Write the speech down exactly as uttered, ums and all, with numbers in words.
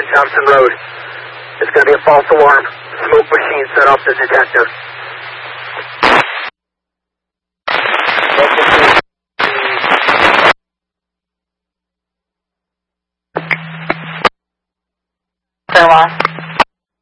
one Thompson Road. It's going to be a false alarm. Smoke machine set off the detector. Clear loss.